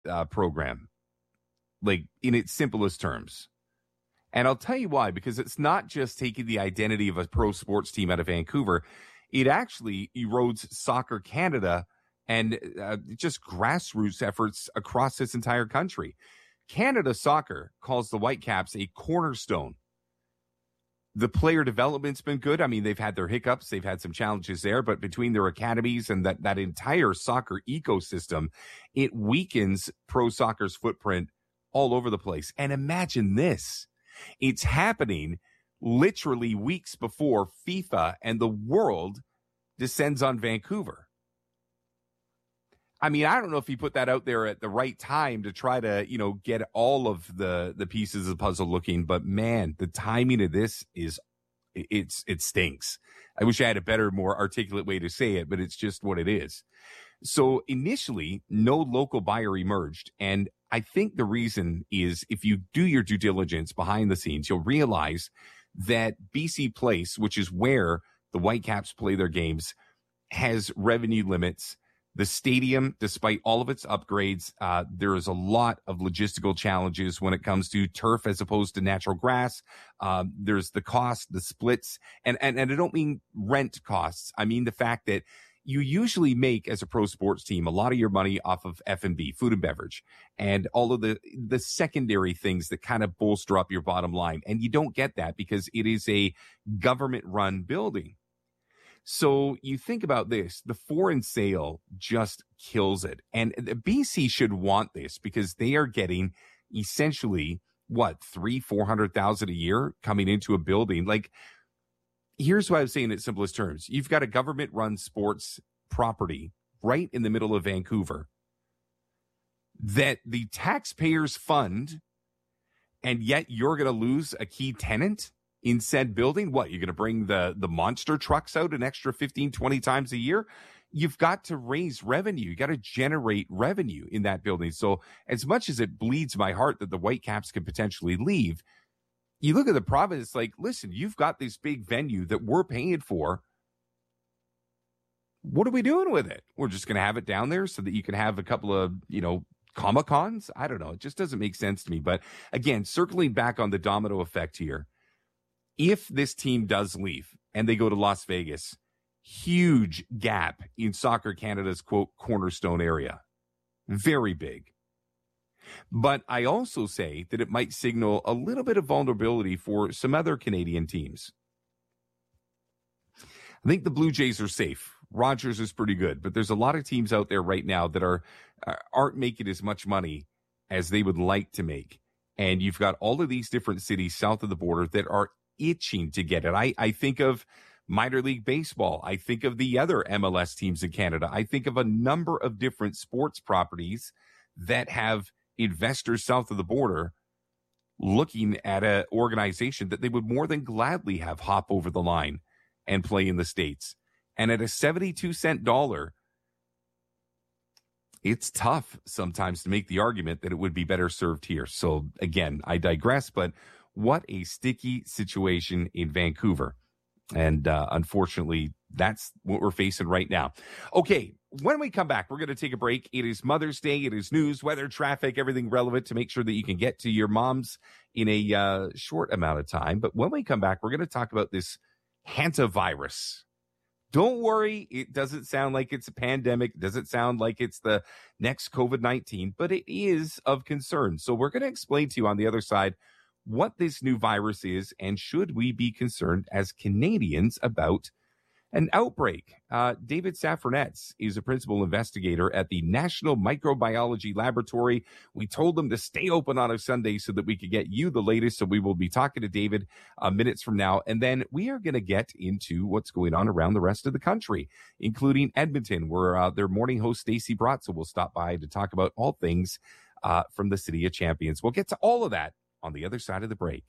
program, like in its simplest terms. And I'll tell you why, because it's not just taking the identity of a pro sports team out of Vancouver. It actually erodes Soccer Canada and just grassroots efforts across this entire country. Canada Soccer calls the Whitecaps a cornerstone. The player development's been good. I mean, they've had their hiccups. They've had some challenges there. But between their academies and that entire soccer ecosystem, it weakens pro soccer's footprint all over the place. And imagine this. It's happening literally weeks before FIFA and the world descends on Vancouver. I mean, I don't know if he put that out there at the right time to try to, get all of the pieces of the puzzle looking. But man, the timing of this it stinks. I wish I had a better, more articulate way to say it, but it's just what it is. So initially, no local buyer emerged. And I think the reason is if you do your due diligence behind the scenes, you'll realize that BC Place, which is where the Whitecaps play their games, has revenue limits. The stadium, despite all of its upgrades, there is a lot of logistical challenges when it comes to turf as opposed to natural grass. There's the cost, the splits, and I don't mean rent costs. I mean the fact that you usually make, as a pro sports team, a lot of your money off of F&B, food and beverage, and all of the secondary things that kind of bolster up your bottom line. And you don't get that because it is a government-run building. So you think about this, the foreign sale just kills it. And the BC should want this because they are getting essentially, $300,000-$400,000 a year coming into a building. Like, here's what I'm saying in simplest terms. You've got a government-run sports property right in the middle of Vancouver that the taxpayers fund, and yet you're going to lose a key tenant in said building. What, you're going to bring the monster trucks out an extra 15, 20 times a year? You've got to raise revenue. You got to generate revenue in that building. So as much as it bleeds my heart that the Whitecaps could potentially leave, you look at the province, like, listen, you've got this big venue that we're paying for. What are we doing with it? We're just going to have it down there so that you can have a couple of, Comic-Cons? I don't know. It just doesn't make sense to me. But again, circling back on the domino effect here, if this team does leave and they go to Las Vegas, huge gap in Soccer Canada's, quote, cornerstone area. Very big. But I also say that it might signal a little bit of vulnerability for some other Canadian teams. I think the Blue Jays are safe. Rogers is pretty good, but there's a lot of teams out there right now that aren't making as much money as they would like to make. And you've got all of these different cities south of the border that are itching to get it. I think of minor league baseball. I think of the other MLS teams in Canada. I think of a number of different sports properties that have investors south of the border looking at an organization that they would more than gladly have hop over the line and play in the States. And at a 72-cent dollar, it's tough sometimes to make the argument that it would be better served here. So again, I digress, but what a sticky situation in Vancouver. And unfortunately, that's what we're facing right now. Okay, when we come back, we're going to take a break. It is Mother's Day. It is news, weather, traffic, everything relevant to make sure that you can get to your moms in a short amount of time. But when we come back, we're going to talk about this hantavirus. Don't worry, it doesn't sound like it's a pandemic. It doesn't sound like it's the next COVID-19, but it is of concern. So we're going to explain to you on the other side what this new virus is, and should we be concerned as Canadians about an outbreak. David Safranetz is a principal investigator at the National Microbiology Laboratory. We told them to stay open on a Sunday so that we could get you the latest. So we will be talking to David minutes from now. And then we are going to get into what's going on around the rest of the country, including Edmonton, where their morning host, Stacey Bratza, will stop by to talk about all things from the City of Champions. We'll get to all of that on the other side of the break.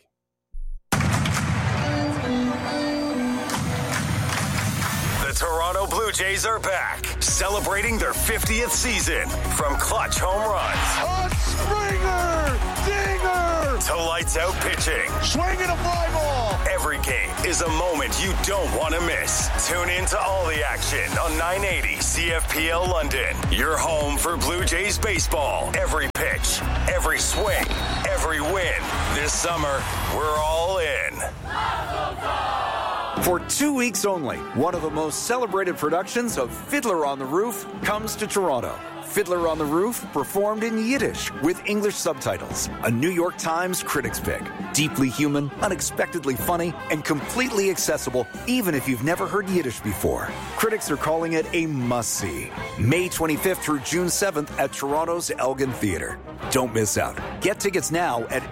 The Toronto Blue Jays are back, celebrating their 50th season. From clutch home runs a Springer dinger to lights lights out pitching. Swinging a fly ball. Every game is a moment you don't want to miss. Tune in to all the action on 980 CFPL London. Your home for Blue Jays baseball. Every pitch, every swing, every win. This summer, we're all in. For 2 weeks only, one of the most celebrated productions of Fiddler on the Roof comes to Toronto. Fiddler on the Roof, performed in Yiddish with English subtitles. A New York Times critics pick. Deeply human, unexpectedly funny, and completely accessible, even if you've never heard Yiddish before. Critics are calling it a must-see. May 25th through June 7th at Toronto's Elgin Theatre. Don't miss out. Get tickets now at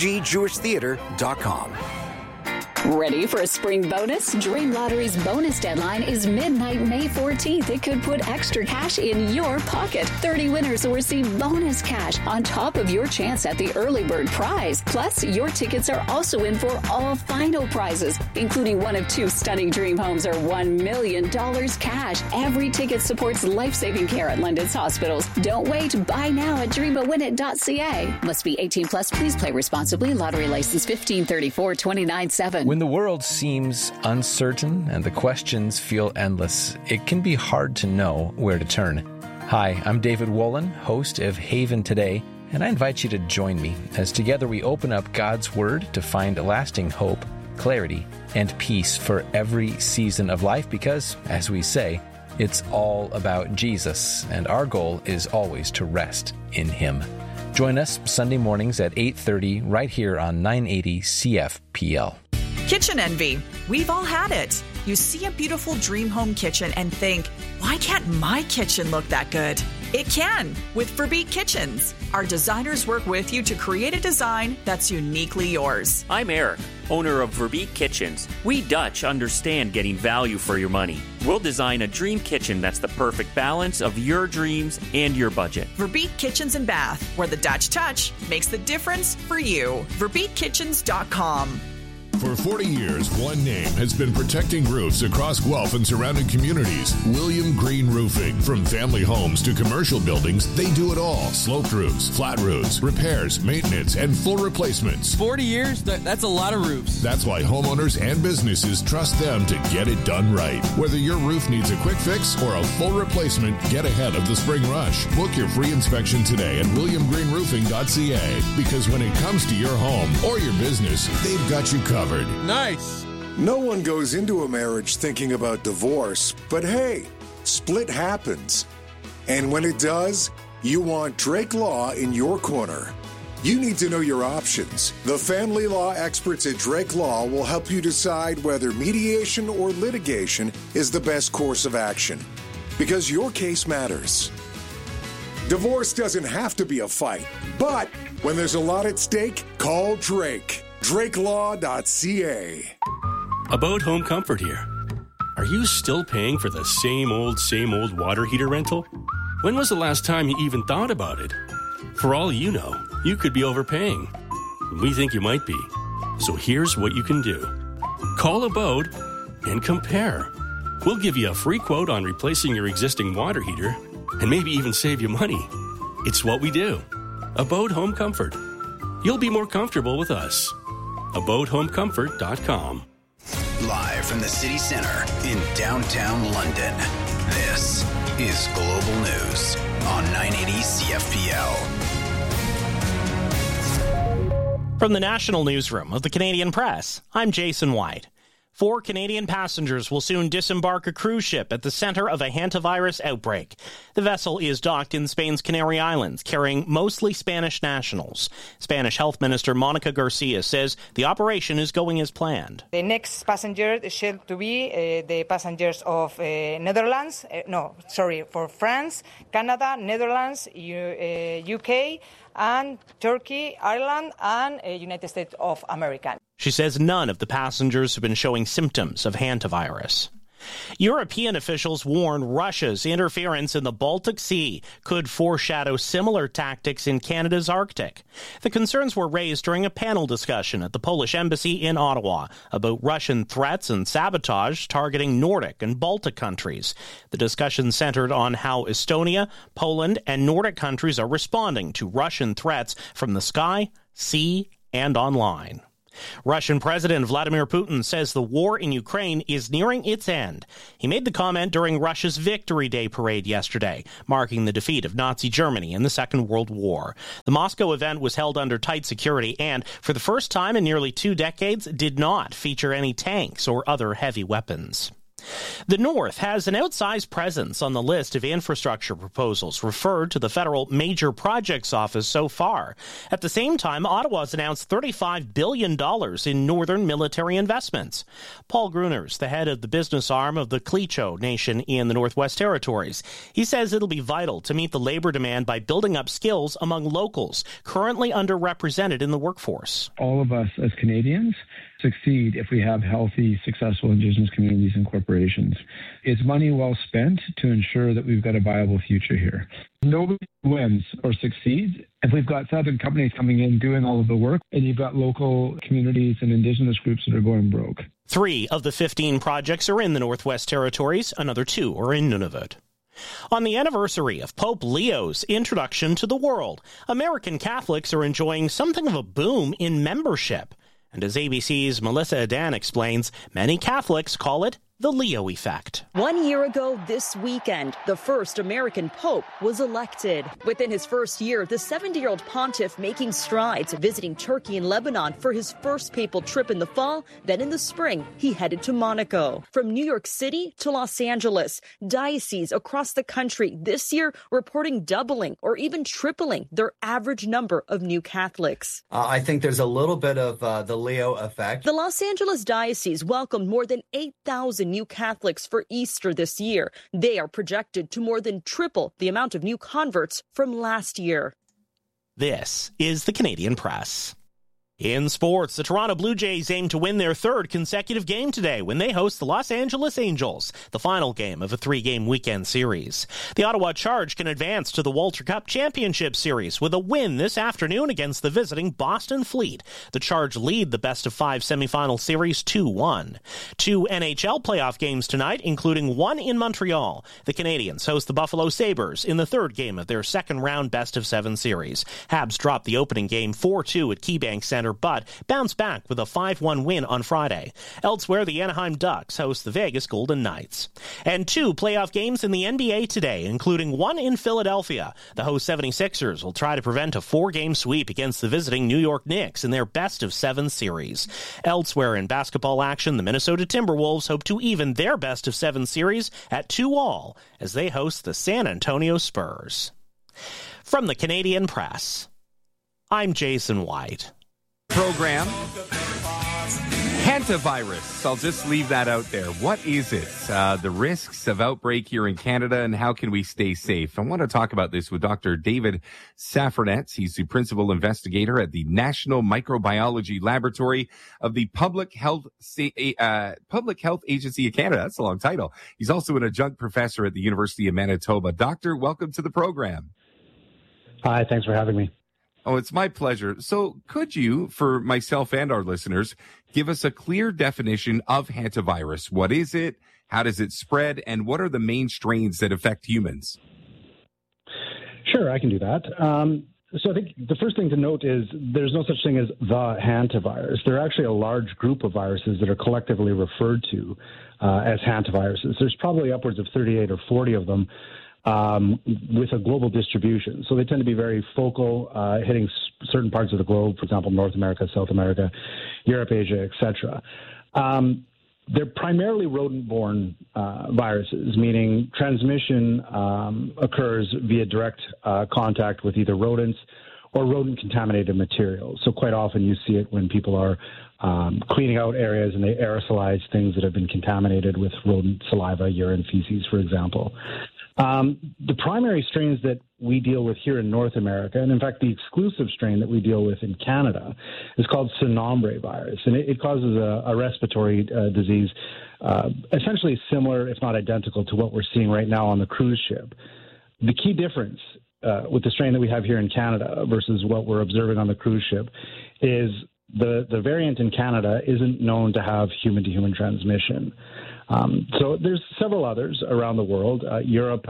hgjewishtheatre.com. Ready for a spring bonus? Dream Lottery's bonus deadline is midnight May 14th. It could put extra cash in your pocket. 30 winners will receive bonus cash on top of your chance at the early bird prize. Plus, your tickets are also in for all final prizes, including one of 2 stunning dream homes or $1 million cash. Every ticket supports life-saving care at London's hospitals. Don't wait. Buy now at dreamawinit.ca. Must be 18 plus. Please play responsibly. Lottery license 1534-29-7. When the world seems uncertain and the questions feel endless, it can be hard to know where to turn. Hi, I'm David Wolin, host of Haven Today, and I invite you to join me as together we open up God's Word to find lasting hope, clarity, and peace for every season of life because, as we say, it's all about Jesus, and our goal is always to rest in Him. Join us Sunday mornings at 8:30 right here on 980 CFPL. Kitchen envy. We've all had it. You see a beautiful dream home kitchen and think, why can't my kitchen look that good? It can with Verbeek Kitchens. Our designers work with you to create a design that's uniquely yours. I'm Eric, owner of Verbeek Kitchens. We Dutch understand getting value for your money. We'll design a dream kitchen that's the perfect balance of your dreams and your budget. Verbeek Kitchens and Bath, where the Dutch touch makes the difference for you. VerbeekKitchens.com. For 40 years, one name has been protecting roofs across Guelph and surrounding communities. William Green Roofing. From family homes to commercial buildings, they do it all. Sloped roofs, flat roofs, repairs, maintenance, and full replacements. 40 years? That's a lot of roofs. That's why homeowners and businesses trust them to get it done right. Whether your roof needs a quick fix or a full replacement, get ahead of the spring rush. Book your free inspection today at williamgreenroofing.ca, because when it comes to your home or your business, they've got you covered. Nice. No one goes into a marriage thinking about divorce, but hey, split happens. And when it does, you want Drake Law in your corner. You need to know your options. The family law experts at Drake Law will help you decide whether mediation or litigation is the best course of action, because your case matters. Divorce doesn't have to be a fight, but when there's a lot at stake, call Drake. DrakeLaw.ca. About Home Comfort here. Are you still paying for the same old water heater rental? When was the last time you even thought about it? For all you know, you could be overpaying. We think you might be. So here's what you can do. Call Abode and compare. We'll give you a free quote on replacing your existing water heater and maybe even save you money. It's what we do. Abode Home Comfort. You'll be more comfortable with us. AbodeHomeComfort.com. Live from the city center in downtown London, this is Global News on 980 CFPL. From the National Newsroom of the Canadian Press, I'm Jason White. 4 Canadian passengers will soon disembark a cruise ship at the center of a hantavirus outbreak. The vessel is docked in Spain's Canary Islands, carrying mostly Spanish nationals. Spanish Health Minister Monica Garcia says the operation is going as planned. The next passenger ship to be the passengers of for France, Canada, Netherlands, UK, and Turkey, Ireland, and United States of America. She says none of the passengers have been showing symptoms of hantavirus. European officials warn Russia's interference in the Baltic Sea could foreshadow similar tactics in Canada's Arctic. The concerns were raised during a panel discussion at the Polish embassy in Ottawa about Russian threats and sabotage targeting Nordic and Baltic countries. The discussion centered on how Estonia, Poland, and Nordic countries are responding to Russian threats from the sky, sea, and online. Russian President Vladimir Putin says the war in Ukraine is nearing its end. He made the comment during Russia's Victory Day parade yesterday, marking the defeat of Nazi Germany in the Second World War. The Moscow event was held under tight security and, for the first time in nearly 2 decades, did not feature any tanks or other heavy weapons. The North has an outsized presence on the list of infrastructure proposals referred to the Federal Major Projects Office so far. At the same time, Ottawa's announced $35 billion in northern military investments. Paul Gruners, the head of the business arm of the Kl'icho Nation in the Northwest Territories. He says it'll be vital to meet the labor demand by building up skills among locals currently underrepresented in the workforce. All of us as Canadians succeed if we have healthy, successful Indigenous communities and corporations. It's money well spent to ensure that we've got a viable future here. Nobody wins or succeeds if we've got Southern companies coming in doing all of the work and you've got local communities and Indigenous groups that are going broke. 3 of the 15 projects are in the Northwest Territories. Another 2 are in Nunavut. On the anniversary of Pope Leo's introduction to the world, American Catholics are enjoying something of a boom in membership. And as ABC's Melissa Adan explains, many Catholics call it the Leo effect. 1 year ago this weekend, the first American pope was elected. Within his first year, the 70-year-old pontiff making strides, visiting Turkey and Lebanon for his first papal trip in the fall. Then in the spring, he headed to Monaco. From New York City to Los Angeles, dioceses across the country this year reporting doubling or even tripling their average number of new Catholics. I think there's a little bit of the Leo effect. The Los Angeles diocese welcomed more than 8,000 new Catholics for Easter this year. They are projected to more than triple the amount of new converts from last year. This is the Canadian Press. In sports, the Toronto Blue Jays aim to win their 3rd consecutive game today when they host the Los Angeles Angels, the final game of a 3-game weekend series. The Ottawa Charge can advance to the Walter Cup Championship Series with a win this afternoon against the visiting Boston Fleet. The Charge lead the best-of-5 semifinal series 2-1. 2 NHL playoff games tonight, including one in Montreal. The Canadiens host the Buffalo Sabres in the 3rd game of their second-round best-of-7 series. Habs dropped the opening game 4-2 at KeyBank Center, but bounced back with a 5-1 win on Friday. Elsewhere, the Anaheim Ducks host the Vegas Golden Knights. And 2 playoff games in the NBA today, including one in Philadelphia. The host 76ers will try to prevent a 4-game sweep against the visiting New York Knicks in their best-of-7 series. Elsewhere in basketball action, the Minnesota Timberwolves hope to even their best-of-7 series at 2-2 as they host the San Antonio Spurs. From the Canadian Press, I'm Jason White. Program hantavirus. I'll just leave that out there. What is it? The risks of outbreak here in Canada and how can we stay safe? I want to talk about this with Dr. David Safranetz. He's the principal investigator at the National Microbiology Laboratory of the Public Health Agency of Canada. That's a long title. He's also an adjunct professor at the University of Manitoba. Doctor, welcome to the program. Hi, thanks for having me. Oh, it's my pleasure. So could you, for myself and our listeners, give us a clear definition of hantavirus? What is it? How does it spread? And what are the main strains that affect humans? Sure, I can do that. So I think the first thing to note is there's no such thing as the hantavirus. There are actually a large group of viruses that are collectively referred to as hantaviruses. There's probably upwards of 38 or 40 of them. With a global distribution. So they tend to be very focal, hitting certain parts of the globe, for example, North America, South America, Europe, Asia, etc. They're primarily rodent-borne viruses, meaning transmission occurs via direct contact with either rodents or rodent-contaminated materials. So quite often you see it when people are cleaning out areas and they aerosolize things that have been contaminated with rodent saliva, urine, feces, for example. The primary strains that we deal with here in North America, and in fact the exclusive strain that we deal with in Canada, is called Cynombre virus, and it causes a respiratory disease essentially similar, if not identical, to what we're seeing right now on the cruise ship. The key difference with the strain that we have here in Canada versus what we're observing on the cruise ship is the variant in Canada isn't known to have human-to-human transmission. So there's several others around the world. Europe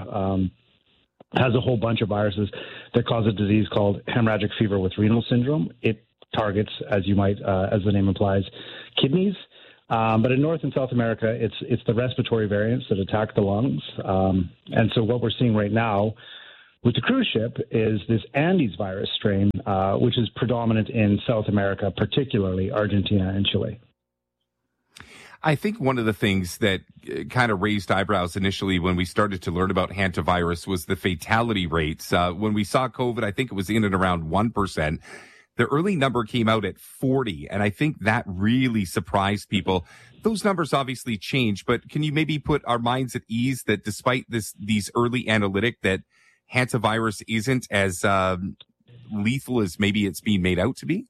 has a whole bunch of viruses that cause a disease called hemorrhagic fever with renal syndrome. It targets, as you might, as the name implies, kidneys. But in North and South America, it's the respiratory variants that attack the lungs. And so what we're seeing right now with the cruise ship is this Andes virus strain, which is predominant in South America, particularly Argentina and Chile. I think one of the things that kind of raised eyebrows initially when we started to learn about hantavirus was the fatality rates. When we saw COVID, I think it was in and around 1%. The early number came out at 40, and I think that really surprised people. Those numbers obviously change, but can you maybe put our minds at ease that despite these early analytic that hantavirus isn't as lethal as maybe it's being made out to be?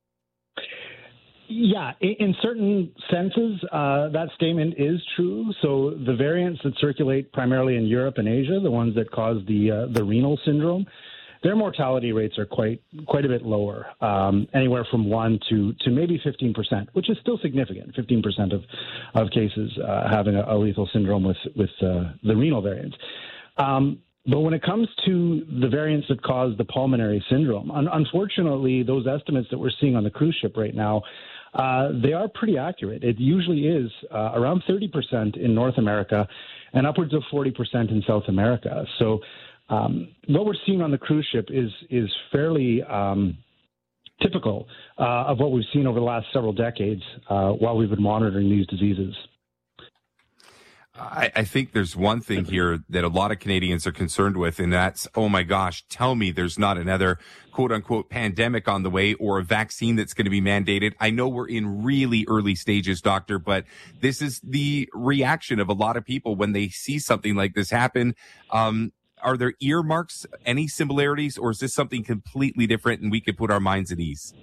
Yeah, in certain senses, that statement is true. So the variants that circulate primarily in Europe and Asia, the ones that cause the renal syndrome, their mortality rates are quite a bit lower, anywhere from 1 to maybe 15%, which is still significant. 15% of cases having a lethal syndrome with the renal variants. But when it comes to the variants that cause the pulmonary syndrome, unfortunately, those estimates that we're seeing on the cruise ship right now, they are pretty accurate. It usually is around 30% in North America and upwards of 40% in South America. So what we're seeing on the cruise ship is fairly typical of what we've seen over the last several decades while we've been monitoring these diseases. I think there's one thing here that a lot of Canadians are concerned with, and that's, oh my gosh, tell me there's not another quote unquote pandemic on the way or a vaccine that's going to be mandated. I know we're in really early stages, doctor, but this is the reaction of a lot of people when they see something like this happen. Are there earmarks, any similarities, or is this something completely different and we could put our minds at ease?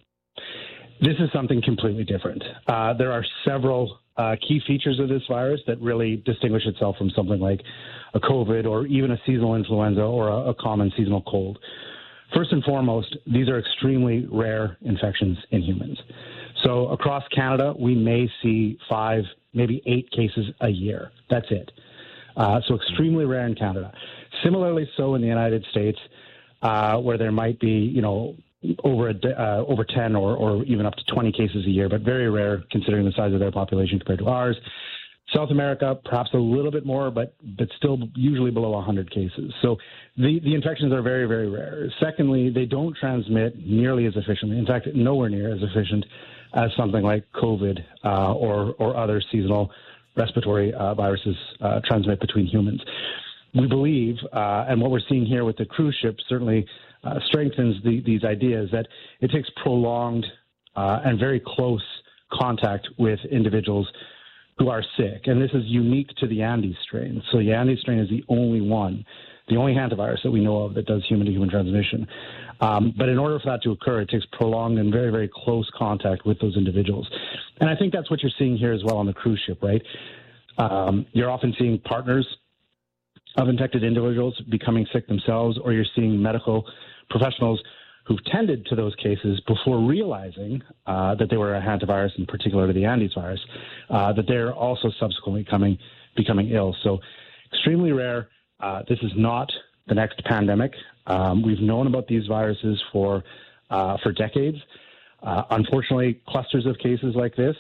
This is something completely different. There are several key features of this virus that really distinguish itself from something like a COVID or even a seasonal influenza or a common seasonal cold. First and foremost, these are extremely rare infections in humans. So across Canada, we may see 5, maybe 8 cases a year. That's it. So extremely rare in Canada. Similarly so in the United States, where there might be, over 10 or even up to 20 cases a year, but very rare considering the size of their population compared to ours. South America, perhaps a little bit more, but still usually below 100 cases. So the infections are very, very rare. Secondly, they don't transmit nearly as efficiently. In fact, nowhere near as efficient as something like COVID or other seasonal respiratory viruses transmit between humans. We believe, and what we're seeing here with the cruise ship certainly strengthens these ideas, that it takes prolonged and very close contact with individuals who are sick. And this is unique to the Andes strain. So the Andes strain is the only hantavirus that we know of that does human-to-human transmission. But in order for that to occur, it takes prolonged and very, very close contact with those individuals. And I think that's what you're seeing here as well on the cruise ship, right? You're often seeing partners of infected individuals becoming sick themselves, or you're seeing medical professionals who've tended to those cases before realizing that they were a hantavirus, in particular the Andes virus, that they're also subsequently becoming ill. So extremely rare. This is not the next pandemic. We've known about these viruses for decades. Unfortunately, clusters of cases like this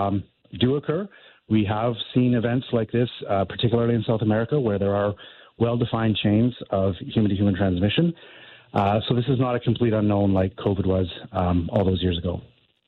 do occur. We have seen events like this, particularly in South America, where there are well-defined chains of human-to-human transmission. So this is not a complete unknown like COVID was all those years ago.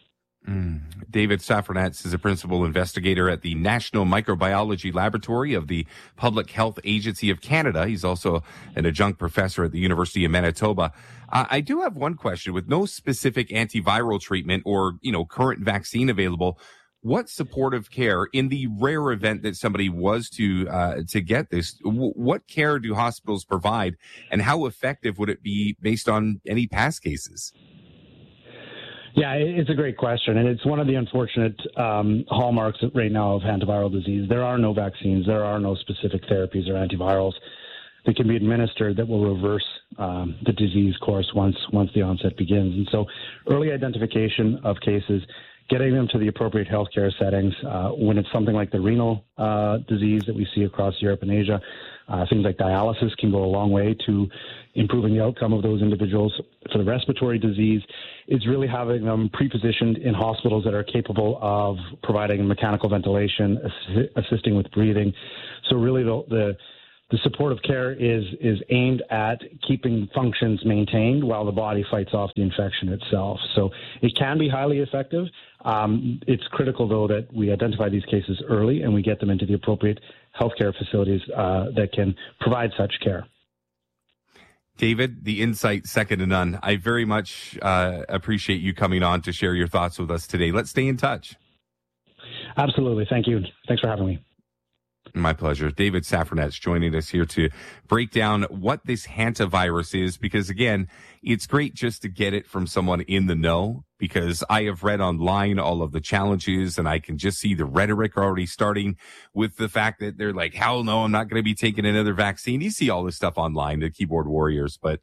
David Safranetz is a principal investigator at the National Microbiology Laboratory of the Public Health Agency of Canada. He's also an adjunct professor at the University of Manitoba. I do have one question. With no specific antiviral treatment or, current vaccine available, what supportive care, in the rare event that somebody was to get this, what care do hospitals provide, and how effective would it be based on any past cases? Yeah, it's a great question, and it's one of the unfortunate hallmarks right now of hantaviral disease. There are no vaccines. There are no specific therapies or antivirals that can be administered that will reverse the disease course once the onset begins. And so early identification of cases getting them to the appropriate healthcare settings. When it's something like the renal disease that we see across Europe and Asia, things like dialysis can go a long way to improving the outcome of those individuals. For the respiratory disease, it's really having them pre-positioned in hospitals that are capable of providing mechanical ventilation, assisting with breathing. So really the supportive care is aimed at keeping functions maintained while the body fights off the infection itself. So it can be highly effective. It's critical, though, that we identify these cases early and we get them into the appropriate healthcare facilities that can provide such care. David, the insight second to none. I very much appreciate you coming on to share your thoughts with us today. Let's stay in touch. Absolutely. Thank you. Thanks for having me. My pleasure. David Safranet's joining us here to break down what this hantavirus is, because, again, it's great just to get it from someone in the know, because I have read online all of the challenges, and I can just see the rhetoric already starting with the fact that they're like, hell no, I'm not going to be taking another vaccine. You see all this stuff online, the keyboard warriors. But,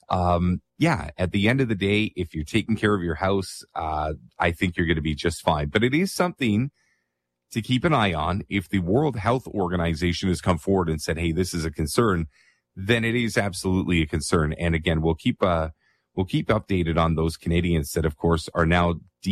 yeah, at the end of the day, if you're taking care of your house, I think you're going to be just fine. But it is something to keep an eye on. If the World Health Organization has come forward and said, hey, this is a concern, then it is absolutely a concern. And again, we'll keep updated on those Canadians that, of course, are now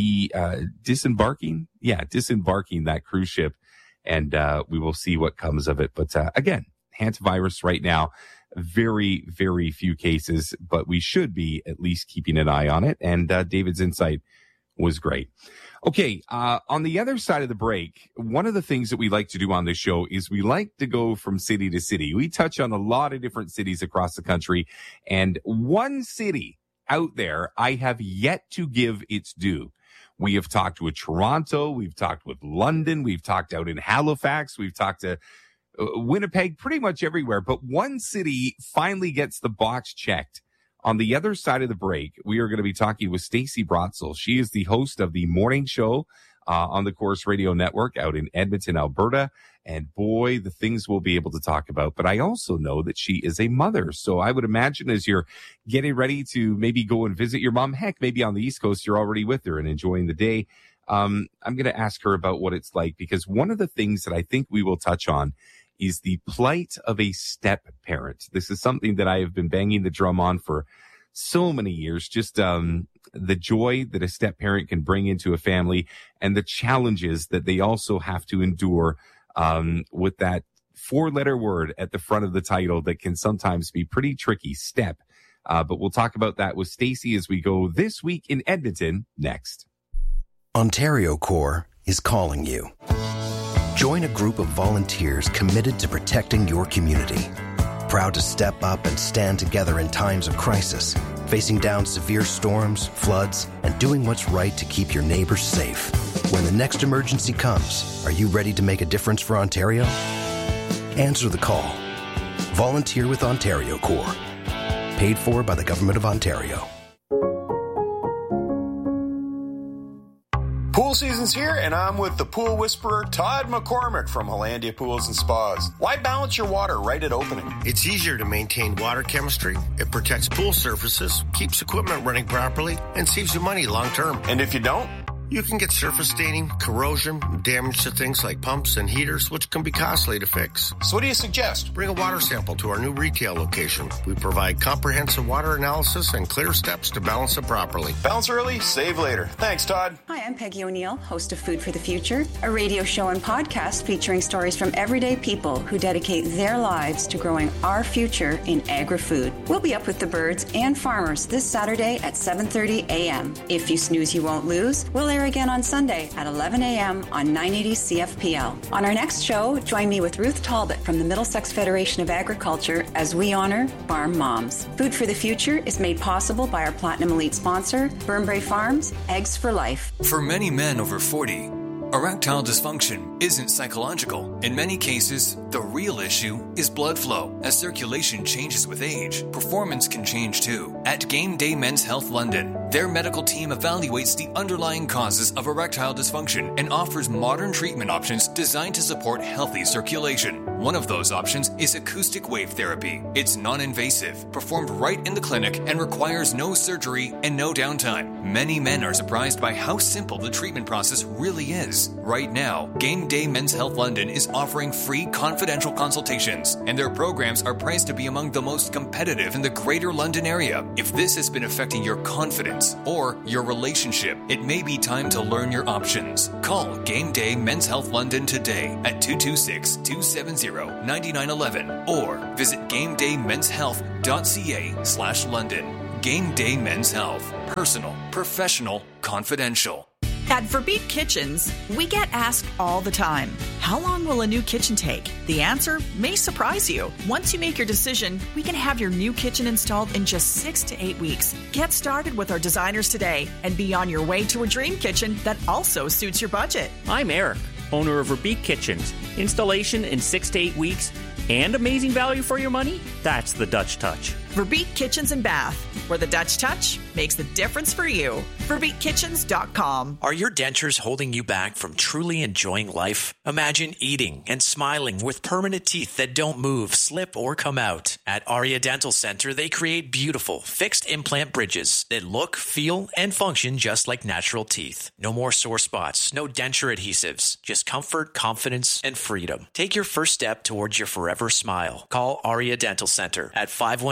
disembarking that cruise ship. And we will see what comes of it. But again, hantavirus right now, very, very few cases, but we should be at least keeping an eye on it. And David's insight was great. Okay, on the other side of the break, one of the things that we like to do on this show is we like to go from city to city. We touch on a lot of different cities across the country, and one city out there I have yet to give its due. We have talked with Toronto, we've talked with London, we've talked out in Halifax, we've talked to Winnipeg, pretty much everywhere, but one city finally gets the box checked. On the other side of the break, we are going to be talking with Stacey Brotzel. She is the host of the morning show on the Corus Radio Network out in Edmonton, Alberta. And boy, the things we'll be able to talk about. But I also know that she is a mother. So I would imagine as you're getting ready to maybe go and visit your mom, heck, maybe on the East Coast, you're already with her and enjoying the day. I'm going to ask her about what it's like, because one of the things that I think we will touch on is the plight of a step parent. This is something that I have been banging the drum on for so many years, just the joy that a step parent can bring into a family and the challenges that they also have to endure with that 4-letter word at the front of the title that can sometimes be pretty tricky, step. But we'll talk about that with Stacey as we go This Week in Edmonton next. Ontario Corps is calling you. Join a group of volunteers committed to protecting your community. Proud to step up and stand together in times of crisis, facing down severe storms, floods, and doing what's right to keep your neighbors safe. When the next emergency comes, are you ready to make a difference for Ontario? Answer the call. Volunteer with Ontario Corps. Paid for by the Government of Ontario. Pool season's here, and I'm with the pool whisperer, Todd McCormick from Hollandia Pools and Spas. Why balance your water right at opening? It's easier to maintain water chemistry. It protects pool surfaces, keeps equipment running properly, and saves you money long term. And if you don't? You can get surface staining, corrosion, damage to things like pumps and heaters, which can be costly to fix. So what do you suggest? Bring a water sample to our new retail location. We provide comprehensive water analysis and clear steps to balance it properly. Balance early, save later. Thanks, Todd. Hi, I'm Peggy O'Neill, host of Food for the Future, a radio show and podcast featuring stories from everyday people who dedicate their lives to growing our future in agri-food. We'll be up with the birds and farmers this Saturday at 7:30 a.m. If you snooze, you won't lose. We'll air again on Sunday at 11 a.m. on 980 CFPL. On our next show, join me with Ruth Talbot from the Middlesex Federation of Agriculture as we honor farm moms. Food for the Future is made possible by our Platinum Elite sponsor, Burnbrae Farms, Eggs for Life. For many men over 40, erectile dysfunction isn't psychological. In many cases, The real issue is blood flow. As circulation changes with age, performance can change too. At Game Day Men's Health London, their medical team evaluates the underlying causes of erectile dysfunction and offers modern treatment options designed to support healthy circulation. One of those options is acoustic wave therapy. It's non-invasive, performed right in the clinic, and requires no surgery and no downtime. Many men are surprised by how simple the treatment process really is. Right now, Game Day Men's Health London is offering free confidential consultations, and their programs are priced to be among the most competitive in the Greater London area. If this has been affecting your confidence or your relationship, it may be time to learn your options. Call Game Day Men's Health London today at 226-270-9911 or visit GameDayMen'sHealth.ca/London. Game Day Men's Health. Personal, professional, confidential. At Verbeek Kitchens, we get asked all the time, how long will a new kitchen take? The answer may surprise you. Once you make your decision, we can have your new kitchen installed in just 6 to 8 weeks. Get started with our designers today and be on your way to a dream kitchen that also suits your budget. I'm Eric, owner of Verbeek Kitchens. Installation in 6 to 8 weeks and amazing value for your money? That's the Dutch touch. Verbeek Kitchens and Bath, where the Dutch touch makes the difference for you. VerbeekKitchens.com. Are your dentures holding you back from truly enjoying life? Imagine eating and smiling with permanent teeth that don't move, slip, or come out. At Aria Dental Center, they create beautiful fixed implant bridges that look, feel, and function just like natural teeth. No more sore spots, no denture adhesives, just comfort, confidence, and freedom. Take your first step towards your forever smile. Call Aria Dental Center at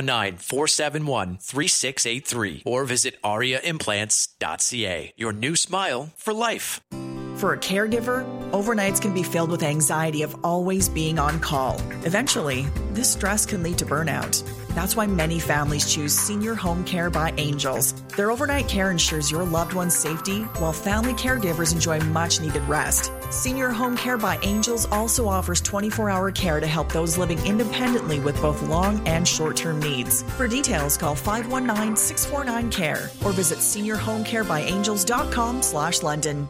519-471-3683 or visit ariaimplants.ca. Your new smile for life. For a caregiver, overnights can be filled with anxiety of always being on call. Eventually, this stress can lead to burnout. That's why many families choose Senior Home Care by Angels. Their overnight care ensures your loved one's safety, while family caregivers enjoy much-needed rest. Senior Home Care by Angels also offers 24-hour care to help those living independently with both long and short-term needs. For details, call 519-649-CARE or visit seniorhomecarebyangels.com/London.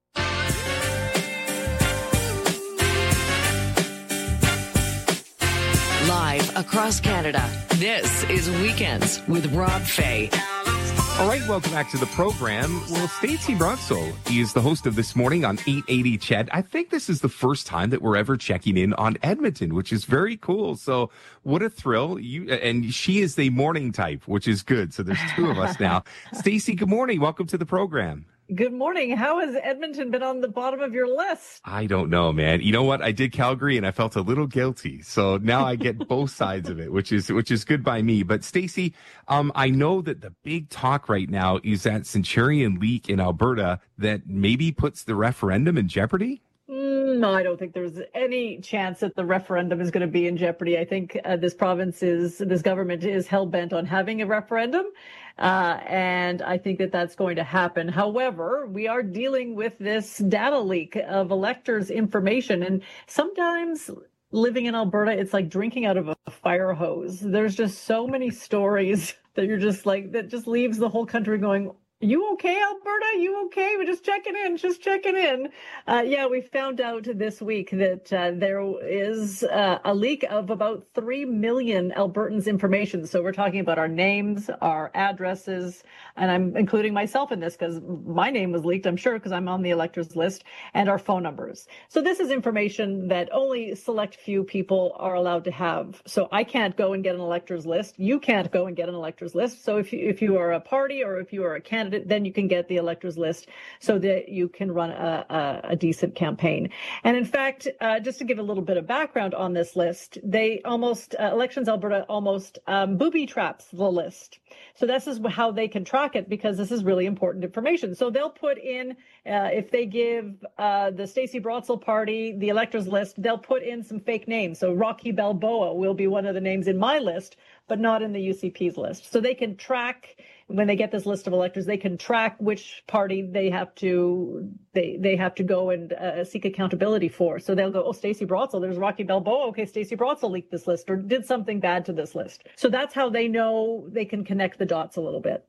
Live across Canada, this is Weekends with Rob Fay. All right, welcome back to the program. Well, Stacey Brotzel is the host of This Morning on 880 CHED. I think this is the first time that we're ever checking in on Edmonton, which is very cool. So what a thrill. And she is the morning type, which is good. So there's two of us now. Stacey, good morning. Welcome to the program. Good morning. How has Edmonton been on the bottom of your list? I don't know, man. You know what? I did Calgary and I felt a little guilty. So now I get both sides of it, which is good by me. But Stacey, I know that the big talk right now is that Centurion leak in Alberta that maybe puts the referendum in jeopardy. No, I don't think there's any chance that the referendum is going to be in jeopardy. I think this government is hell-bent on having a referendum. And I think that that's going to happen. However, we are dealing with this data leak of electors' information. And sometimes living in Alberta, it's like drinking out of a fire hose. There's just so many stories that you're just like, that just leaves the whole country going, you okay, Alberta? You okay? We're just checking in. Yeah, we found out this week that there is a leak of about 3 million Albertans' information. So we're talking about our names, our addresses, and I'm including myself in this because my name was leaked, I'm sure, because I'm on the electors list, and our phone numbers. So this is information that only select few people are allowed to have. So I can't go and get an electors list. You can't go and get an electors list. So if you are a party or if you are a candidate, then you can get the electors list so that you can run a decent campaign. And in fact, just to give a little bit of background on this list, Elections Alberta almost booby traps the list. So this is how they can track it, because this is really important information. So they'll put in, if they give the Stacey Brotzel party the electors list, they'll put in some fake names. So Rocky Balboa will be one of the names in my list, but not in the UCP's list. So they can track, when they get this list of electors, they can track which party they have to go and seek accountability for. So they'll go, oh, Stacey Brotzel, there's Rocky Balboa. Okay, Stacey Brotzel leaked this list or did something bad to this list. So that's how they know they can connect the dots a little bit.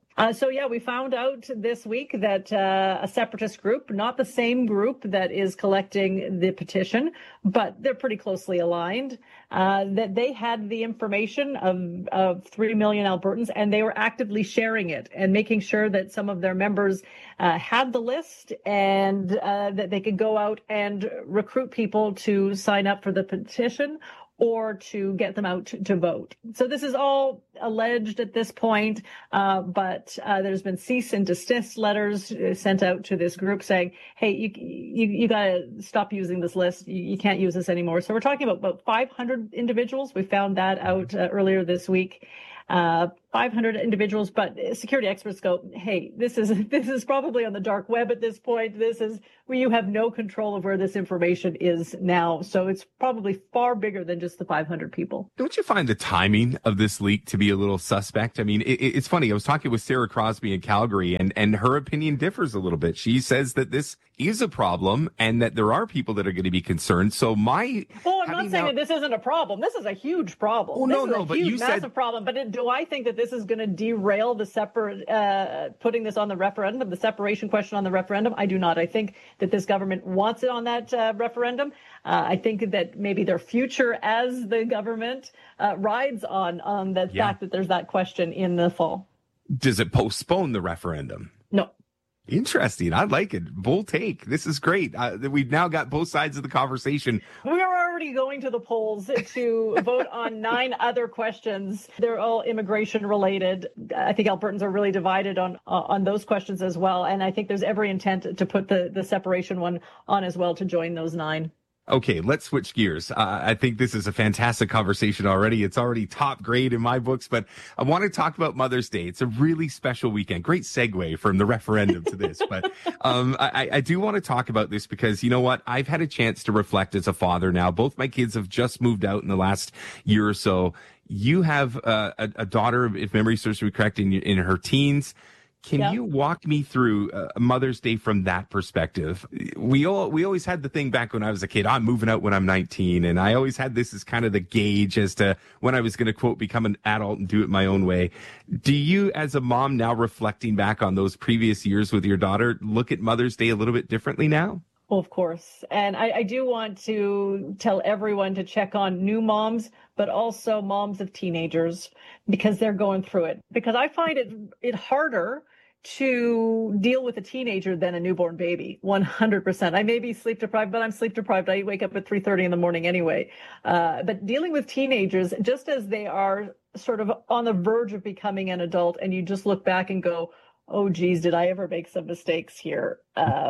We found out this week that a separatist group, not the same group that is collecting the petition, but they're pretty closely aligned, that they had the information of 3 million Albertans, and they were actively sharing it and making sure that some of their members had the list, and that they could go out and recruit people to sign up for the petition or to get them out to vote. So this is all alleged at this point, but there's been cease and desist letters sent out to this group saying, hey, you got to stop using this list. You can't use this anymore. So we're talking about 500 individuals. We found that out earlier this week. 500 individuals, but security experts go, hey, this is probably on the dark web at this point. This is where you have no control of where this information is now. So it's probably far bigger than just the 500 people. Don't you find the timing of this leak to be a little suspect? I mean, it's funny. I was talking with Sarah Crosby in Calgary, and her opinion differs a little bit. She says that this is a problem and that there are people that are going to be concerned. So I'm not saying that this isn't a problem. This is a huge problem. Well, this is a huge, massive problem. But do I think that this is going to derail the putting this on the referendum, the separation question on the referendum? I do not. I think that this government wants it on that referendum. I think that maybe their future as the government rides on the fact that there's that question in the fall. Does it postpone the referendum? No. Interesting. I like it. Bold take. This is great. We've now got both sides of the conversation. We are already going to the polls to vote on 9 other questions. They're all immigration related. I think Albertans are really divided on those questions as well. And I think there's every intent to put the separation one on as well to join those 9. Okay, let's switch gears. I think this is a fantastic conversation already. It's already top grade in my books, but I want to talk about Mother's Day. It's a really special weekend. Great segue from the referendum to this. But I do want to talk about this because, you know what? I've had a chance to reflect as a father now. Both my kids have just moved out in the last year or so. You have a daughter, if memory serves me correct, in her teens. Can you walk me through Mother's Day from that perspective? We always had the thing back when I was a kid, I'm moving out when I'm 19. And I always had this as kind of the gauge as to when I was going to, quote, become an adult and do it my own way. Do you, as a mom now reflecting back on those previous years with your daughter, look at Mother's Day a little bit differently now? Well, of course. And I do want to tell everyone to check on new moms, but also moms of teenagers, because they're going through it. Because I find it harder to deal with a teenager than a newborn baby, 100%. I may be sleep deprived, but I'm sleep deprived. I wake up at 3:30 in the morning anyway. But dealing with teenagers, just as they are sort of on the verge of becoming an adult, and you just look back and go, oh, geez, did I ever make some mistakes here?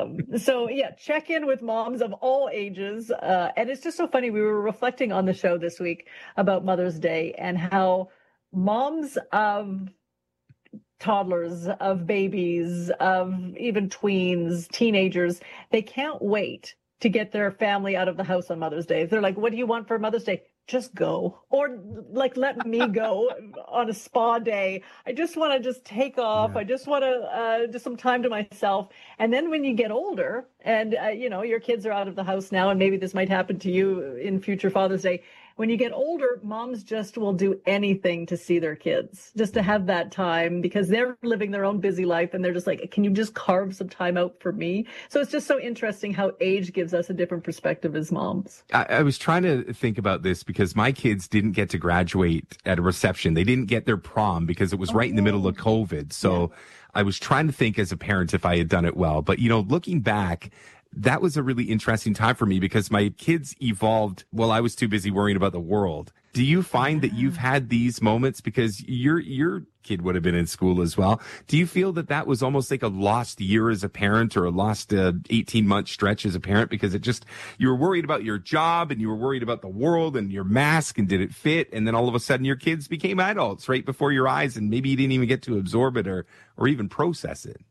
Check in with moms of all ages. And it's just so funny. We were reflecting on the show this week about Mother's Day and how moms of toddlers, of babies, of even tweens, teenagers, they can't wait to get their family out of the house on Mother's Day. They're like, what do you want for Mother's Day? Just go. Or like, let me go on a spa day. I just want to just take off. I just want to just some time to myself. And then when you get older and, your kids are out of the house now, and maybe this might happen to you in future Father's Day. When you get older, moms just will do anything to see their kids, just to have that time, because they're living their own busy life. And they're just like, can you just carve some time out for me? So it's just so interesting how age gives us a different perspective as moms. I was trying to think about this because my kids didn't get to graduate at a reception. They didn't get their prom because it was right in the middle of COVID. So I was trying to think as a parent if I had done it well. But, looking back, that was a really interesting time for me because my kids evolved while I was too busy worrying about the world. Do you find that you've had these moments because your kid would have been in school as well? Do you feel that was almost like a lost year as a parent or a lost 18-month stretch as a parent because you were worried about your job and you were worried about the world and your mask and did it fit? And then all of a sudden your kids became adults right before your eyes and maybe you didn't even get to absorb it or even process it.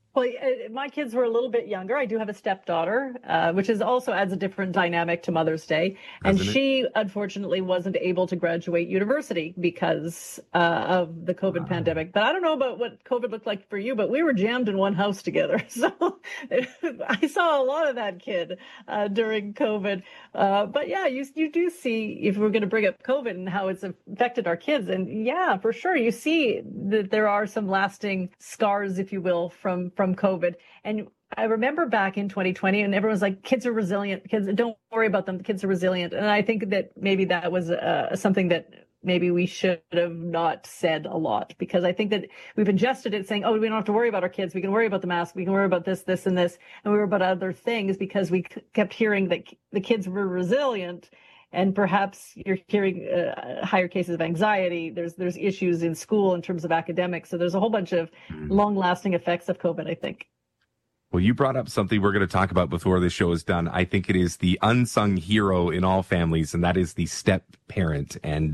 Well, my kids were a little bit younger. I do have a stepdaughter, which also adds a different dynamic to Mother's Day. And she, unfortunately, wasn't able to graduate university because of the COVID pandemic. But I don't know about what COVID looked like for you, but we were jammed in one house together. So I saw a lot of that kid during COVID. But yeah, you do see, if we're going to bring up COVID and how it's affected our kids. And yeah, for sure, you see that there are some lasting scars, if you will, from COVID. And I remember back in 2020, and everyone's like, kids are resilient. Kids, don't worry about them. The kids are resilient. And I think that maybe that was something that maybe we should have not said a lot, because I think that we've ingested it saying, oh, we don't have to worry about our kids. We can worry about the mask. We can worry about this, this, and this. And we worry about other things because we kept hearing that the kids were resilient. And perhaps you're hearing higher cases of anxiety. There's issues in school in terms of academics. So there's a whole bunch of long-lasting effects of COVID, I think. Well, you brought up something we're going to talk about before this show is done. I think it is the unsung hero in all families, and that is the step parent. And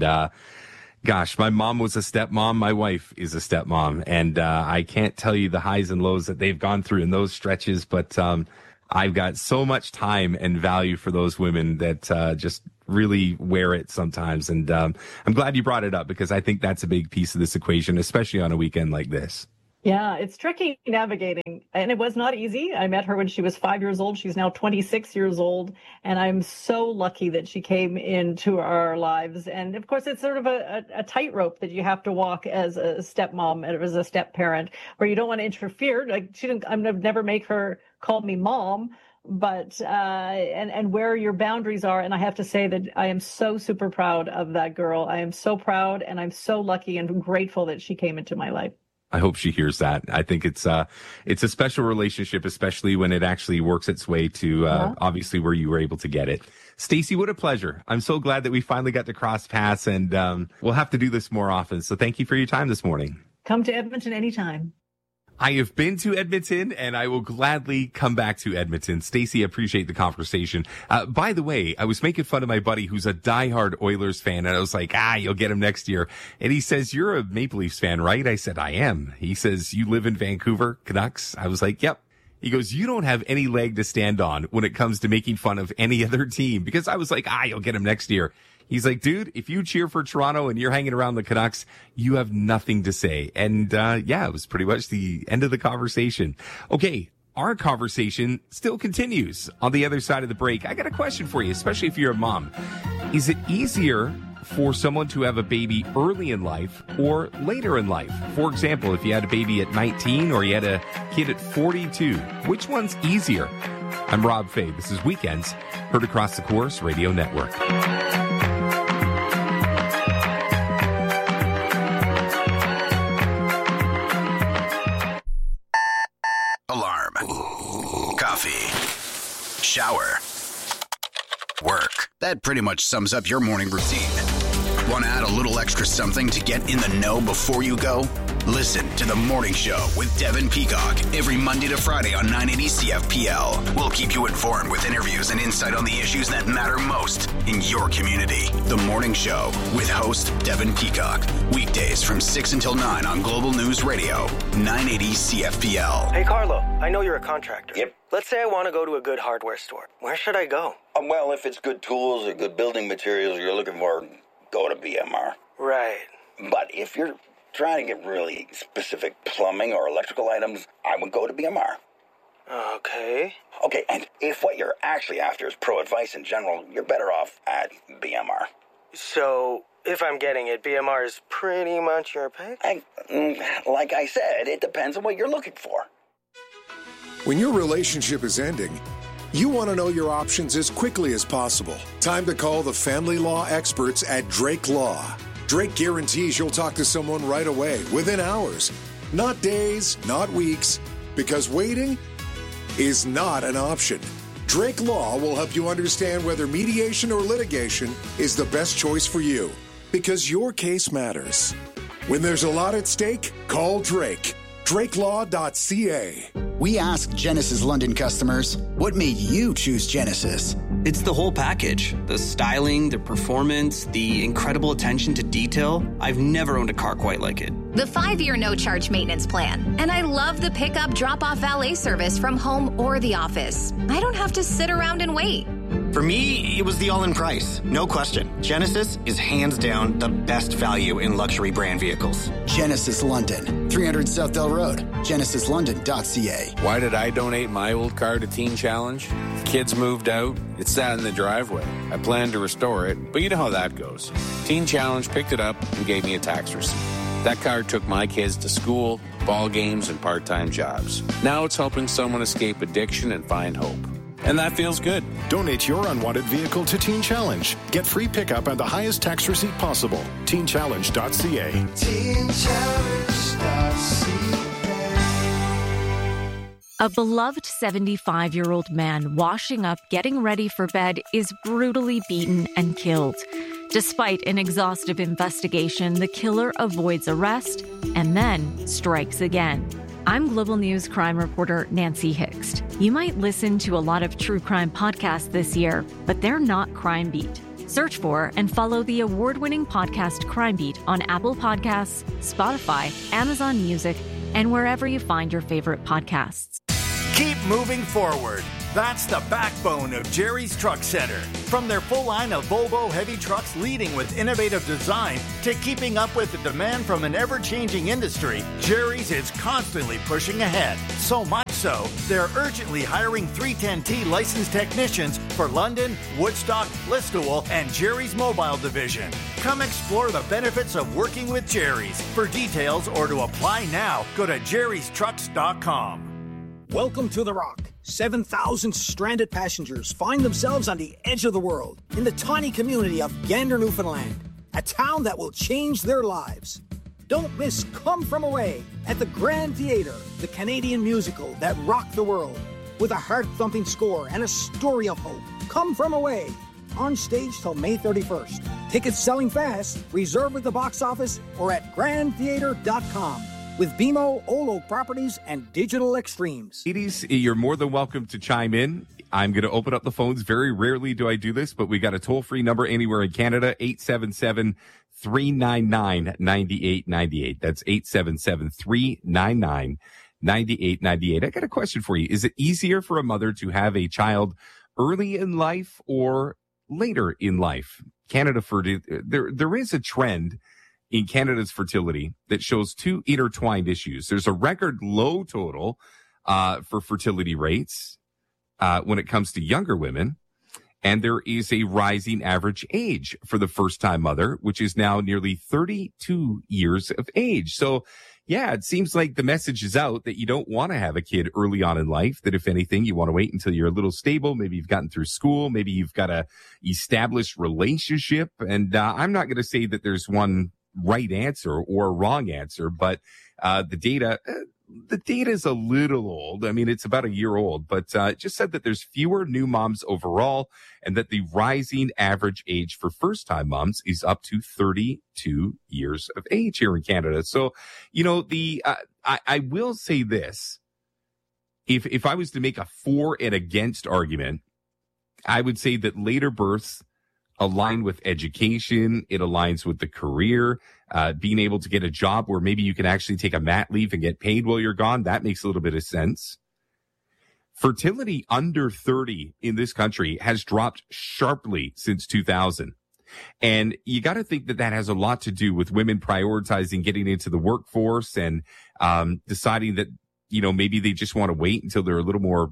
gosh, my mom was a stepmom. My wife is a stepmom. And I can't tell you the highs and lows that they've gone through in those stretches, but I've got so much time and value for those women that just really wear it sometimes. And I'm glad you brought it up, because I think that's a big piece of this equation, especially on a weekend like this. Yeah, it's tricky navigating, and it was not easy. I met her when she was 5 years old. She's now 26 years old, and I'm so lucky that she came into our lives. And of course, it's sort of a tightrope that you have to walk as a stepmom and as a step parent, where you don't want to interfere. Like I'd never make her call me mom, but and where your boundaries are. And I have to say that I am so super proud of that girl. I am so proud, and I'm so lucky and grateful that she came into my life. I hope she hears that. I think it's a special relationship, especially when it actually works its way to obviously where you were able to get it. Stacey, what a pleasure. I'm so glad that we finally got to cross paths, and we'll have to do this more often. So thank you for your time this morning. Come to Edmonton anytime. I have been to Edmonton, and I will gladly come back to Edmonton. Stacey, appreciate the conversation. By the way, I was making fun of my buddy who's a diehard Oilers fan, and I was like, you'll get him next year. And he says, you're a Maple Leafs fan, right? I said, I am. He says, you live in Vancouver, Canucks? I was like, yep. He goes, you don't have any leg to stand on when it comes to making fun of any other team, because I was like, you'll get him next year. He's like, dude, if you cheer for Toronto and you're hanging around the Canucks, you have nothing to say. And it was pretty much the end of the conversation. Okay, our conversation still continues on the other side of the break. I got a question for you, especially if you're a mom. Is it easier for someone to have a baby early in life or later in life? For example, if you had a baby at 19 or you had a kid at 42, which one's easier? I'm Rob Fay. This is Weekends, heard across the Corus Radio Network. Alarm. Coffee. Shower. Work. That pretty much sums up your morning routine. Want to add a little extra something to get in the know before you go? Listen to The Morning Show with Devin Peacock every Monday to Friday on 980 CFPL. We'll keep you informed with interviews and insight on the issues that matter most in your community. The Morning Show with host Devin Peacock. Weekdays from 6 until 9 on Global News Radio, 980 CFPL. Hey, Carlo, I know you're a contractor. Yep. Let's say I want to go to a good hardware store. Where should I go? Well, if it's good tools or good building materials you're looking for, go to BMR. Right. But if you're trying to get really specific plumbing or electrical items, I would go to BMR. Okay. Okay, and if what you're actually after is pro advice in general, you're better off at BMR. So, if I'm getting it, BMR is pretty much your pick? Like I said, it depends on what you're looking for. When your relationship is ending, you want to know your options as quickly as possible. Time to call the family law experts at Drake Law. Drake guarantees you'll talk to someone right away, within hours. Not days, not weeks, because waiting is not an option. Drake Law will help you understand whether mediation or litigation is the best choice for you, because your case matters. When there's a lot at stake, call Drake. DrakeLaw.ca. We asked Genesis London customers, what made you choose Genesis? It's the whole package. The styling, the performance, the incredible attention to detail. I've never owned a car quite like it. The 5-year no-charge maintenance plan. And I love the pickup drop-off valet service from home or the office. I don't have to sit around and wait. For me, it was the all-in price. No question. Genesis is hands down the best value in luxury brand vehicles. Genesis London, 300 Southdale Road, genesislondon.ca. Why did I donate my old car to Teen Challenge? Kids moved out. It sat in the driveway. I planned to restore it, but you know how that goes. Teen Challenge picked it up and gave me a tax receipt. That car took my kids to school, ball games, and part-time jobs. Now it's helping someone escape addiction and find hope. And that feels good. Donate your unwanted vehicle to Teen Challenge. Get free pickup and the highest tax receipt possible. TeenChallenge.ca. A beloved 75-year-old man washing up, getting ready for bed, is brutally beaten and killed. Despite an exhaustive investigation, the killer avoids arrest and then strikes again. I'm Global News crime reporter Nancy Hixt. You might listen to a lot of true crime podcasts this year, but they're not Crime Beat. Search for and follow the award-winning podcast Crime Beat on Apple Podcasts, Spotify, Amazon Music, and wherever you find your favorite podcasts. Keep moving forward. That's the backbone of Jerry's Truck Center. From their full line of Volvo heavy trucks leading with innovative design to keeping up with the demand from an ever-changing industry, Jerry's is constantly pushing ahead. So much so, they're urgently hiring 310T licensed technicians for London, Woodstock, Listowel, and Jerry's Mobile Division. Come explore the benefits of working with Jerry's. For details or to apply now, go to jerrystrucks.com. Welcome to The Rock. 7,000 stranded passengers find themselves on the edge of the world in the tiny community of Gander, Newfoundland, a town that will change their lives. Don't miss Come From Away at the Grand Theatre, the Canadian musical that rocked the world, with a heart-thumping score and a story of hope. Come From Away, on stage till May 31st. Tickets selling fast. Reserve at the box office or at grandtheater.com. With BMO, Olo Properties, and Digital Extremes. Ladies, you're more than welcome to chime in. I'm going to open up the phones. Very rarely do I do this, but we got a toll-free number anywhere in Canada, 877-399-9898. That's 877-399-9898. I got a question for you. Is it easier for a mother to have a child early in life or later in life? Canada, there is a trend in Canada's fertility that shows two intertwined issues. There's a record low total for fertility rates when it comes to younger women, and there is a rising average age for the first-time mother, which is now nearly 32 years of age. So, yeah, it seems like the message is out that you don't want to have a kid early on in life, that if anything, you want to wait until you're a little stable. Maybe you've gotten through school. Maybe you've got a established relationship. And I'm not going to say that there's one right answer or a wrong answer, but the data is a little old. I mean, it's about a year old, but it just said that there's fewer new moms overall and that the rising average age for first-time moms is up to 32 years of age here in Canada. So, you know, I will say this. If I was to make a for and against argument, I would say that later births align with education. It aligns with the career, being able to get a job where maybe you can actually take a mat leave and get paid while you're gone. That makes a little bit of sense. Fertility under 30 in this country has dropped sharply since 2000. And you got to think that that has a lot to do with women prioritizing getting into the workforce and deciding that, you know, maybe they just want to wait until they're a little more,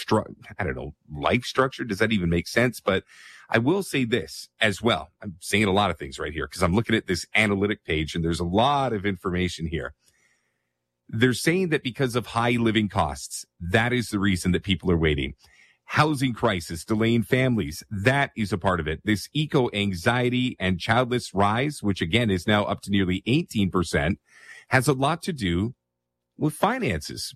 life structure. Does that even make sense? But I will say this as well. I'm saying a lot of things right here because I'm looking at this analytic page and there's a lot of information here. They're saying that because of high living costs, that is the reason that people are waiting. Housing crisis, delaying families, that is a part of it. This eco-anxiety and childless rise, which again is now up to nearly 18%, has a lot to do with finances.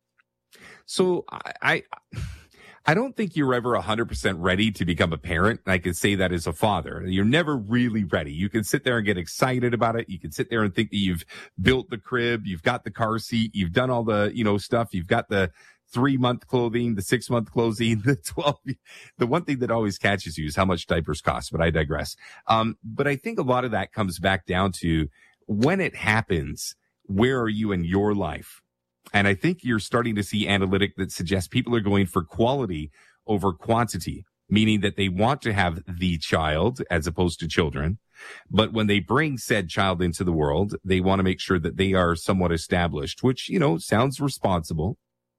So I don't think you're ever 100% ready to become a parent. I can say that as a father. You're never really ready. You can sit there and get excited about it. You can sit there and think that you've built the crib, you've got the car seat, you've done all the, stuff. You've got the 3-month clothing, the 6-month clothing, the 12. The one thing that always catches you is how much diapers cost, but I digress. But I think a lot of that comes back down to when it happens, where are you in your life? And I think you're starting to see analytic that suggests people are going for quality over quantity, meaning that they want to have the child as opposed to children. But when they bring said child into the world, they want to make sure that they are somewhat established, which, sounds responsible.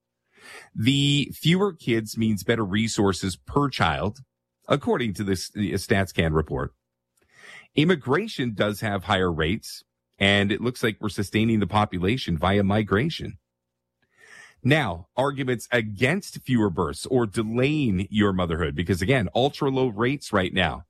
The fewer kids means better resources per child, according to this StatsCan report. Immigration does have higher rates, and it looks like we're sustaining the population via migration. Now, arguments against fewer births or delaying your motherhood, because again, ultra low rates right now.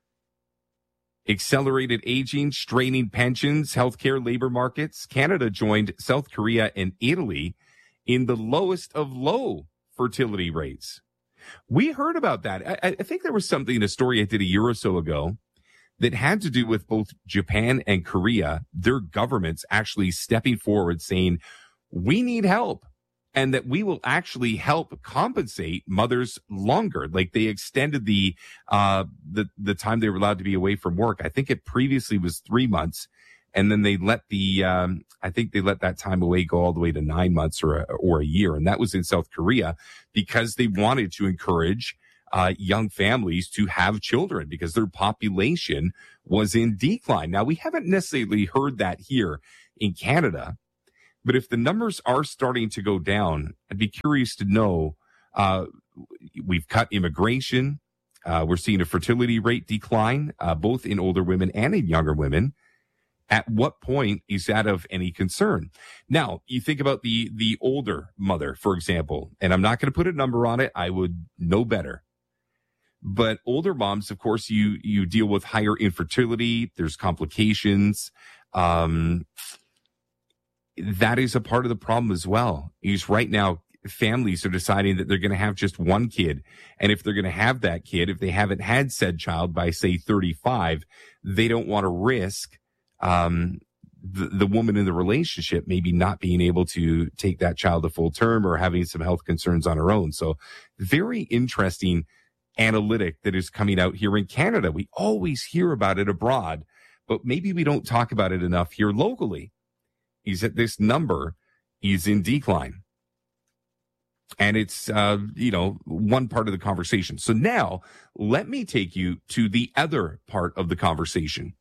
Accelerated aging, straining pensions, healthcare, labor markets. Canada joined South Korea and Italy in the lowest of low fertility rates. We heard about that. I think there was something in a story I did a year or so ago that had to do with both Japan and Korea, their governments actually stepping forward saying, we need help. And that we will actually help compensate mothers longer. Like they extended the time they were allowed to be away from work. I think it previously was 3 months, and then they let that time away go all the way to 9 months or a year. And that was in South Korea because they wanted to encourage young families to have children because their population was in decline. Now, we haven't necessarily heard that here in Canada. But if the numbers are starting to go down, I'd be curious to know, we've cut immigration. We're seeing a fertility rate decline, both in older women and in younger women. At what point is that of any concern? Now, you think about the older mother, for example, and I'm not going to put a number on it. I would know better. But older moms, of course, you deal with higher infertility. There's complications. That is a part of the problem as well. Is right now families are deciding that they're going to have just one kid. And if they're going to have that kid, if they haven't had said child by, say, 35, they don't want to risk the woman in the relationship maybe not being able to take that child to full term or having some health concerns on her own. So very interesting analytic that is coming out here in Canada. We always hear about it abroad, but maybe we don't talk about it enough here locally. Is that this number is in decline. And it's, one part of the conversation. So now let me take you to the other part of the conversation.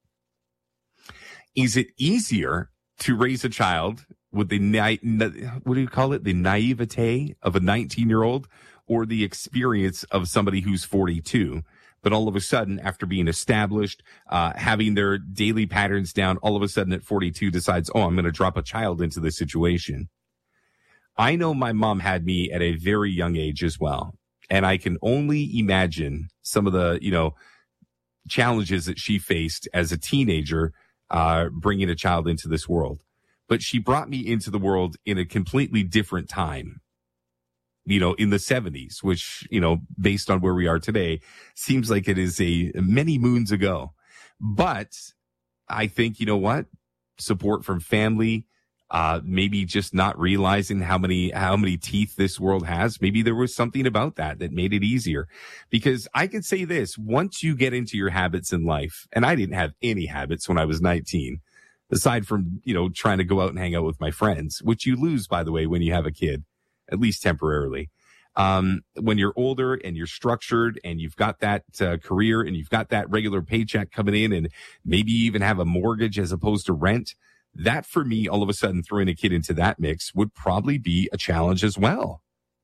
Is it easier to raise a child with the, what do you call it? The naivete of a 19-year-old or the experience of somebody who's 42? But all of a sudden, after being established, having their daily patterns down, all of a sudden at 42 decides, I'm going to drop a child into this situation. I know my mom had me at a very young age as well. And I can only imagine some of the, challenges that she faced as a teenager, bringing a child into this world. But she brought me into the world in a completely different time. In the 70s, which, based on where we are today, seems like it is many moons ago. But I think, support from family, maybe just not realizing how many teeth this world has. Maybe there was something about that made it easier. Because I could say this, once you get into your habits in life, and I didn't have any habits when I was 19, aside from, trying to go out and hang out with my friends, which you lose, by the way, when you have a kid. At least temporarily. When you're older and you're structured and you've got that career and you've got that regular paycheck coming in and maybe you even have a mortgage as opposed to rent, that for me, all of a sudden throwing a kid into that mix would probably be a challenge as well.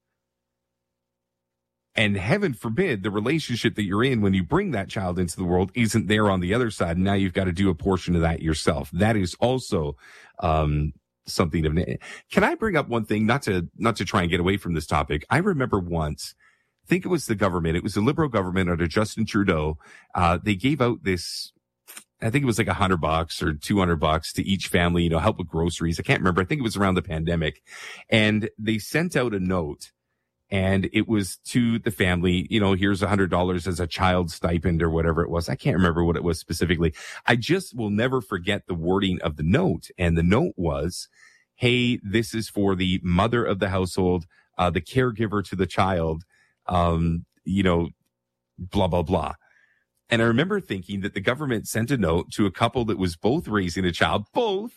And heaven forbid the relationship that you're in when you bring that child into the world isn't there on the other side. And now you've got to do a portion of that yourself. That is also something of. Can I bring up one thing, not to try and get away from this topic? I remember once, I think it was the government, it was the Liberal government under Justin Trudeau. They gave out this, I think it was like $100 or $200 to each family, help with groceries. I can't remember. I think it was around the pandemic. And they sent out a note and it was to the family, here's $100 as a child stipend or whatever it was. I can't remember what it was specifically. I just will never forget the wording of the note. And the note was, hey, this is for the mother of the household, the caregiver to the child, blah, blah, blah. And I remember thinking that the government sent a note to a couple that was both raising a child, both.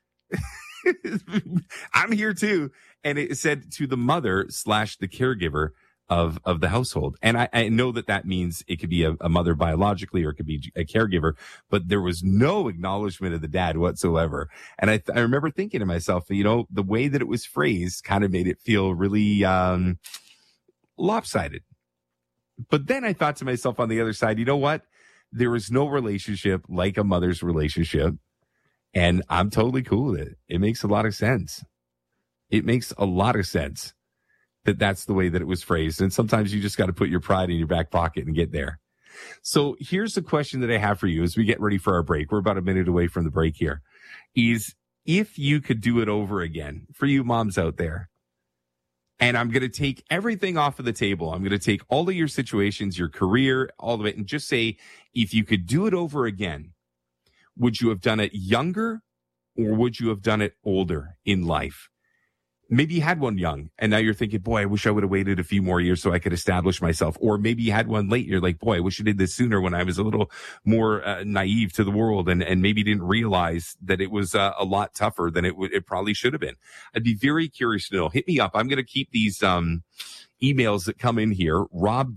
I'm here too. And it said to the mother / the caregiver of the household. And I know that means it could be a mother biologically or it could be a caregiver, but there was no acknowledgement of the dad whatsoever. And I remember thinking to myself, the way that it was phrased kind of made it feel really lopsided. But then I thought to myself on the other side, you know what? There is no relationship like a mother's relationship. And I'm totally cool with it. It makes a lot of sense. It makes a lot of sense that that's the way that it was phrased. And sometimes you just got to put your pride in your back pocket and get there. So here's the question that I have for you as we get ready for our break. We're about a minute away from the break here. Is if you could do it over again for you moms out there, and I'm going to take everything off of the table. I'm going to take all of your situations, your career, all of it, and just say, if you could do it over again, would you have done it younger or would you have done it older in life? Maybe you had one young and now you're thinking, boy, I wish I would have waited a few more years so I could establish myself. Or maybe you had one late. You're like, boy, I wish I did this sooner when I was a little more naive to the world and maybe didn't realize that it was a lot tougher than it probably should have been. I'd be very curious to know. Hit me up. I'm going to keep these emails that come in here.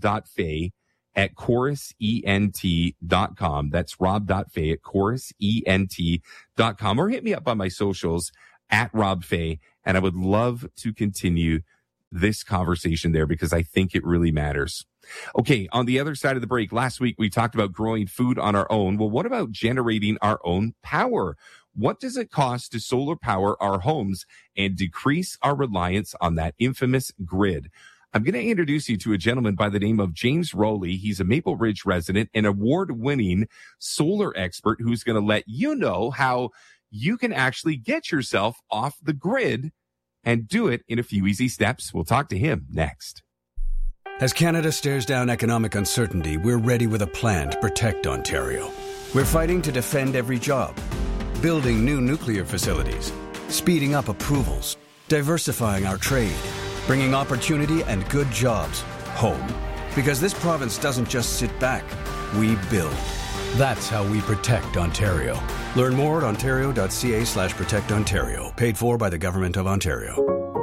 rob.fay@chorusent.com. That's rob.fay@chorusent.com. Or hit me up on my socials @RobFay. And I would love to continue this conversation there because I think it really matters. Okay, on the other side of the break, last week we talked about growing food on our own. Well, what about generating our own power? What does it cost to solar power our homes and decrease our reliance on that infamous grid? I'm going to introduce you to a gentleman by the name of James Rowley. He's a Maple Ridge resident, an award-winning solar expert who's going to let you know how you can actually get yourself off the grid and do it in a few easy steps. We'll talk to him next. As Canada stares down economic uncertainty, we're ready with a plan to protect Ontario. We're fighting to defend every job, building new nuclear facilities, speeding up approvals, diversifying our trade, bringing opportunity and good jobs home. Because this province doesn't just sit back, we build. That's how we protect Ontario. Learn more at ontario.ca/protectontario. Paid for by the Government of Ontario.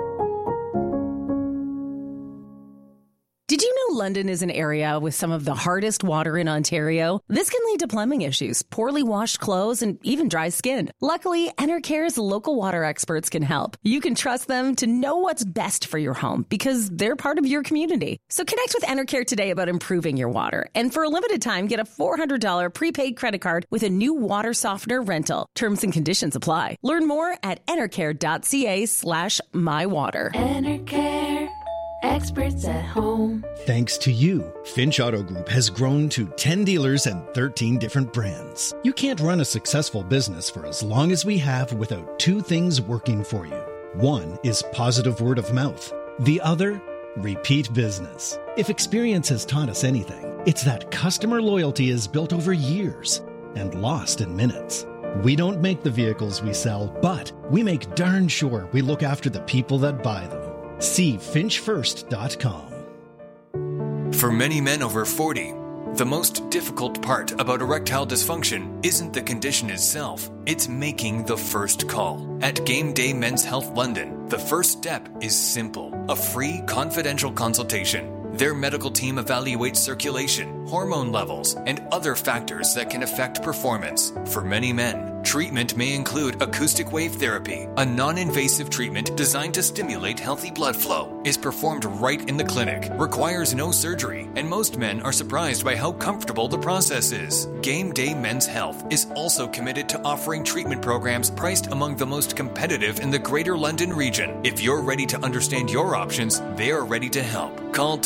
Did you know London is an area with some of the hardest water in Ontario? This can lead to plumbing issues, poorly washed clothes, and even dry skin. Luckily, Enercare's local water experts can help. You can trust them to know what's best for your home because they're part of your community. So connect with Enercare today about improving your water. And for a limited time, get a $400 prepaid credit card with a new water softener rental. Terms and conditions apply. Learn more at enercare.ca/mywater. Enercare. Experts at home. Thanks to you, Finch Auto Group has grown to 10 dealers and 13 different brands. You can't run a successful business for as long as we have without two things working for you. One is positive word of mouth. The other, repeat business. If experience has taught us anything, it's that customer loyalty is built over years and lost in minutes. We don't make the vehicles we sell, but we make darn sure we look after the people that buy them. See finchfirst.com. For many men over 40, the most difficult part about erectile dysfunction isn't the condition itself, it's making the first call. At Game Day Men's Health London, the first step is simple: a free confidential consultation. Their medical team evaluates circulation, hormone levels, and other factors that can affect performance. For many men, treatment may include acoustic wave therapy, a non-invasive treatment designed to stimulate healthy blood flow, is performed right in the clinic, requires no surgery, and most men are surprised by how comfortable the process is. Game Day Men's Health is also committed to offering treatment programs priced among the most competitive in the Greater London region. If you're ready to understand your options, they are ready to help. Call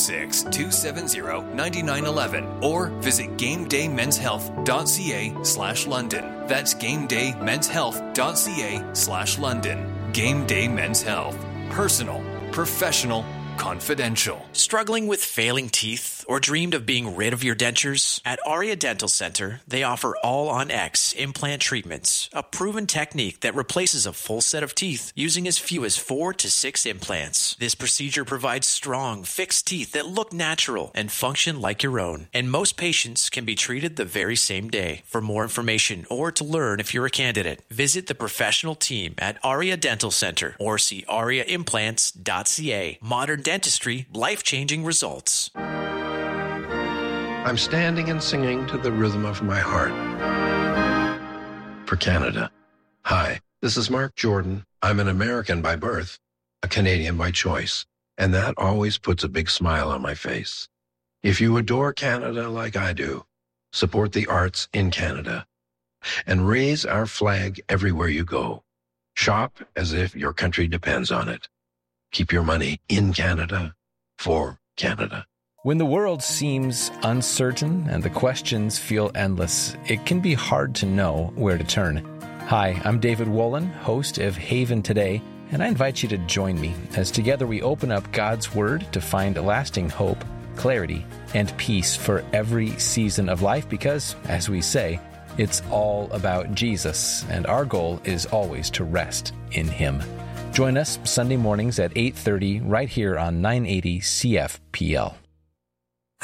226-270-9911 or visit GameDayMen'sHealth.ca/London. That's GameDayMen'sHealth.ca/London. Game Day Men's Health. Personal, professional, confidential. Struggling with failing teeth Or dreamed of being rid of your dentures? At Aria Dental Center, they offer all-on-X implant treatments, a proven technique that replaces a full set of teeth using as few as 4 to 6 implants. This procedure provides strong, fixed teeth that look natural and function like your own. And most patients can be treated the very same day. For more information or to learn if you're a candidate, visit the professional team at Aria Dental Center or see ariaimplants.ca. Modern dentistry, life-changing results. I'm standing and singing to the rhythm of my heart. For Canada. Hi, this is Mark Jordan. I'm an American by birth, a Canadian by choice, and that always puts a big smile on my face. If you adore Canada like I do, support the arts in Canada and raise our flag everywhere you go. Shop as if your country depends on it. Keep your money in Canada for Canada. When the world seems uncertain and the questions feel endless, it can be hard to know where to turn. Hi, I'm David Wolin, host of Haven Today, and I invite you to join me as together we open up God's Word to find lasting hope, clarity, and peace for every season of life because, as we say, it's all about Jesus, and our goal is always to rest in Him. Join us Sunday mornings at 8:30 right here on 980 CFPL.